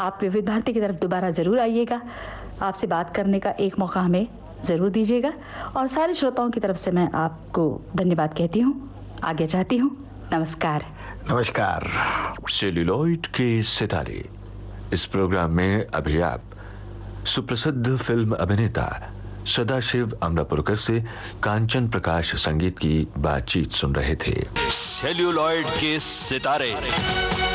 आप विविध भारती की तरफ दोबारा जरूर आइएगा। आपसे बात करने का एक मौका हमें जरूर दीजिएगा। और सारे श्रोताओं की तरफ से मैं आपको धन्यवाद कहती हूँ, आगे चाहती हूँ। नमस्कार। नमस्कार। सेल्यूलॉइड के सितारे, इस प्रोग्राम में अभी आप सुप्रसिद्ध फिल्म अभिनेता सदाशिव अमरापुरकर से कांचन प्रकाश संगीत की बातचीत सुन रहे थे। सेल्यूलॉइड के सितारे।